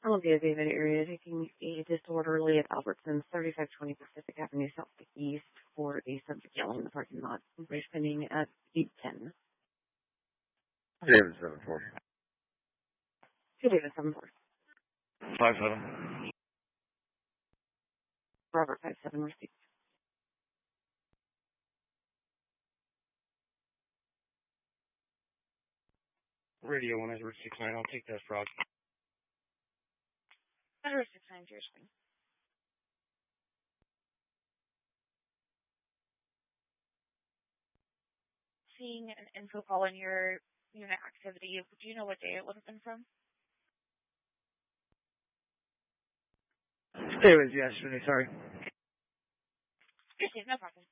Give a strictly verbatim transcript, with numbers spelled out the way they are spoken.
Olympia David area taking a disorderly at Albertsons, thirty-five twenty Pacific Avenue Southeast for a subject yelling in the parking lot. Information pending at eight ten. David seven four. Two David seven four. Five seven. Robert five seven received. Radio one Edward six nine. I'll take that frog. Edward six nine to your screen. Seeing an info call in your unit activity. Do you know what day it would have been from? It was yesterday, sorry. Okay, no problem.